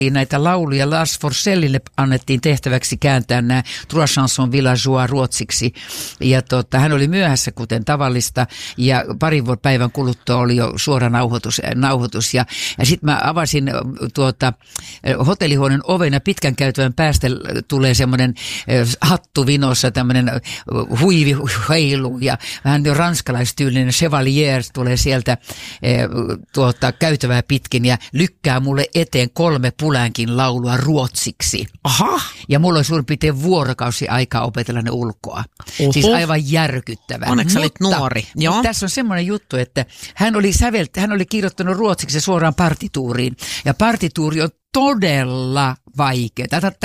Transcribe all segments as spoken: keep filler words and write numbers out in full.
näitä lauluja. Lars Forssellille annettiin tehtäväksi kääntää nämä Trois Chansons Villageois ruotsiksi. Ja tota, hän oli myöhässä, kuten tavallista, ja parin vuoden päivän kuluttua oli jo suora nauhoitus. nauhoitus. Ja, ja sitten mä avasin tuota, hotellihuoneen oven, ja pitkän käytävän päästä tulee semmoinen hattu vinossa, tämmöinen huivi heilu, ja vähän jo ranskalaistyylinen Chevalier tulee sieltä tuota, käytävää pitkin, ja lykkää mulle eteen kolme Pulänkin laulua ruotsiksi. Aha. Ja mulla oli suurin piirtein vuorokausi aikaa opetella ne ulkoa. Uhuh. Siis aivan järkyttävää. Onneksi olit nuori. Joo. Tässä on semmoinen juttu, että hän oli, sävelt, hän oli kirjoittanut ruotsiksi suoraan partituuriin. Ja partituuri on todella vaikea.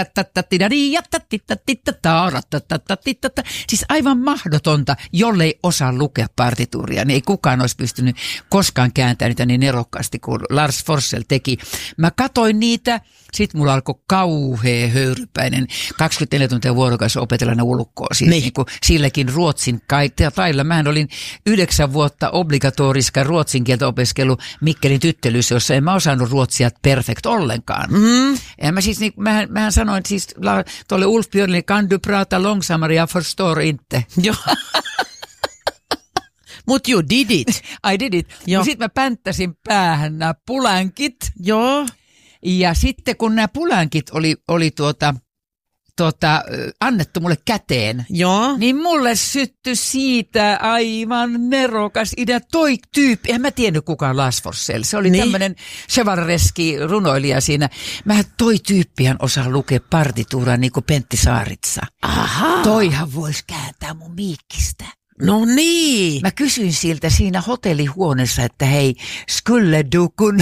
Siis aivan mahdotonta, jollei osaa lukea partituuria. Niin ei kukaan olisi pystynyt koskaan kääntämään niitä niin nerokkaasti kuin Lars Forssell teki. Mä katoin niitä, sitten mulla alkoi kauhea höyrypäinen kaksikymmentäneljä tuntia vuorokaudessa opetella ne ulkoa. Siis niin. Niin kuin silläkin ruotsin tailla. Mähän olin yhdeksän vuotta obligatoriska ruotsin kieltä opiskelu Mikkelin tyttelyssä, jossa en mä osannut ruotsia perfect ollenkaan. Mm. Ja mä siis, niin, mähän, mähän sanoin siis tuolle Ulf Björnille, kan du prata långsammare, jag förstår inte. Joo. Mut you did it. I did it. Ja sitten mä pänttäsin päähän nämä pulänkit. Joo. Ja sitten kun nämä pulänkit oli, oli tuota... Tota, annettu mulle käteen, joo. Niin mulle syttyi siitä aivan nerokas idea. Toi tyyppi, en mä tiennyt kuka on Lars Forssell. Se oli niin. Tämmöinen chevalereski runoilija siinä. Mä toi tyyppihän osaa lukea partituuraa niin kuin Pentti Saaritsa. Aha. Toihan voisi kääntää mun miikkistä. No niin. Mä kysyin siltä siinä hotellihuoneessa, että hei, skulle du kunna...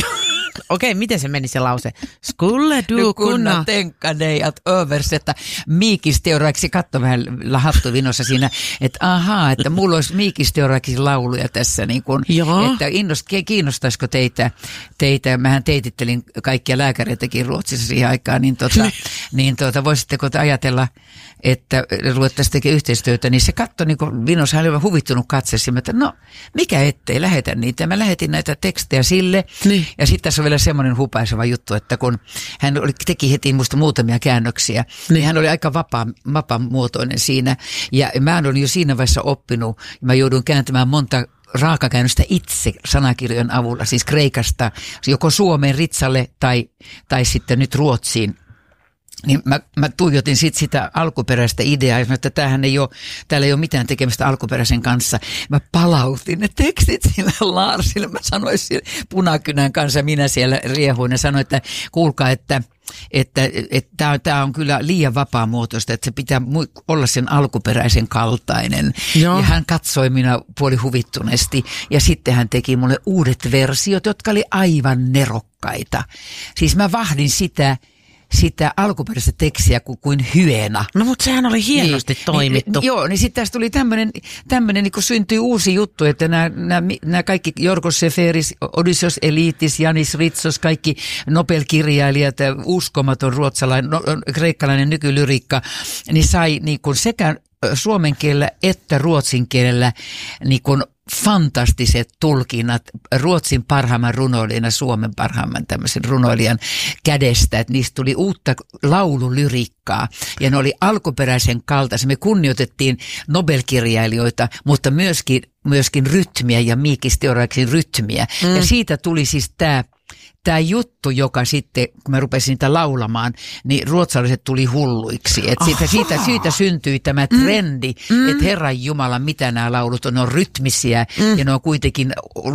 Okei, miten se meni se lause? Skulle du kunna tänka dig att översätta miikisteoraiksi, katso vähän lahattuvinossa siinä, että ahaa, että mulla olisi miikisteoraiksi lauluja tässä, niin kun, että innost, kiinnostaisiko teitä, teitä, mähän teitittelin kaikkia lääkäreitäkin Ruotsissa siihen aikaan, niin, tota, niin tota, voisitteko te ajatella, että ruvettaisiin tekemään yhteistyötä, niin se katsoi niin kuin vinossa, hän oli huvittunut katseessa, että no, mikä ettei, lähetä niitä. Mä lähetin näitä tekstejä sille, niin. Ja sitten tässä on vielä semmoinen hupaiseva juttu, että kun hän oli, teki heti musta muutamia käännöksiä, niin, niin hän oli aika vapaa, vapaamuotoinen siinä, ja mä olin jo siinä vaiheessa oppinut, ja mä joudun kääntämään monta raakakäännöstä itse sanakirjojen avulla, siis kreikasta, joko Suomeen ritsalle tai, tai sitten nyt Ruotsiin. Niin mä, mä tuijotin sit sitä alkuperäistä ideaa, ja sanoin, että tämähän ei ole, täällä ei ole mitään tekemistä alkuperäisen kanssa. Mä palautin ne tekstit sille Larsille, mä sanoin sille punakynän kanssa, minä siellä riehuin, ja sanoin, että kuulkaa, että että että tämä on kyllä liian vapaamuotoista, että se pitää olla sen alkuperäisen kaltainen. Joo. Ja hän katsoi minä puoli huvittuneesti, ja sitten hän teki mulle uudet versiot, jotka oli aivan nerokkaita. Siis mä vahdin sitä sitä alkuperäistä tekstiä kuin, kuin hyena. No mutta sehän oli hienosti niin, toimittu. Niin, joo, niin sitten tästä tuli tämmöinen, tämmöinen niin kuin syntyi uusi juttu, että nämä, nämä, nämä kaikki Jorgos Seferis, Odysseus Elitis, Janis Ritsos, kaikki Nobel-kirjailijat, uskomaton ruotsalainen, no, kreikkalainen nykylyriikka, niin sai niin kuin sekä suomen kielellä että ruotsin kielellä niin kuin fantastiset tulkinnat Ruotsin parhaimman runoilijan, Suomen parhaimman tämmöisen runoilijan kädestä, että niistä tuli uutta laululyriikkaa ja ne oli alkuperäisen kaltaisia. Me kunnioitettiin Nobel-kirjailijoita, mutta myöskin, myöskin rytmiä ja miikisteoraiksin rytmiä. Mm. Ja siitä tuli siis tämä Tämä juttu, joka sitten, kun mä rupesin niitä laulamaan, niin ruotsalaiset tuli hulluiksi. Että siitä, siitä, siitä syntyi tämä trendi, mm. että Herran Jumala, mitä nämä laulut on, ne on rytmisiä mm. ja ne on kuitenkin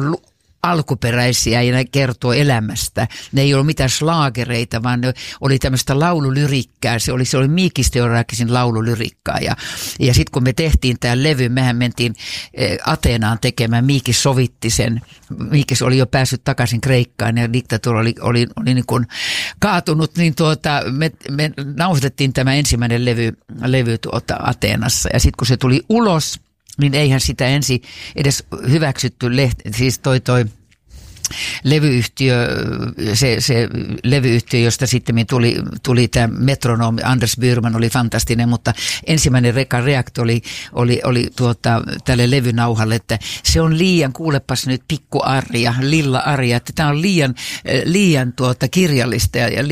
alkuperäisiä ja ne kertoo elämästä. Ne ei ollut mitään slaagereita, vaan ne oli tämmöistä laululyrikkää. Se oli, se oli miikisteorakisin laululyriikkaa. Ja, ja sitten kun me tehtiin tämä levy, mehän mentiin eh, Ateenaan tekemään. Miikis sovitti sen. Miikis oli jo päässyt takaisin Kreikkaan ja diktatuuri oli, oli, oli niin kuin kaatunut. Niin tuota, me, me nauhoitettiin tämä ensimmäinen levy, levy tuota Ateenassa. Ja sitten kun se tuli ulos, niin eihän sitä ensin edes hyväksytty lehti, siis toi toi levyyhtiö, se, se levyyhtiö, josta sitten tuli, tuli tämä metronomi, Anders Byrman oli fantastinen, mutta ensimmäinen reka reakti oli, oli, oli tuota, tälle levynauhalle, että se on liian, kuulepas nyt pikku Arja, Lilla Arja, että tämä on liian, liian tuota, kirjallista ja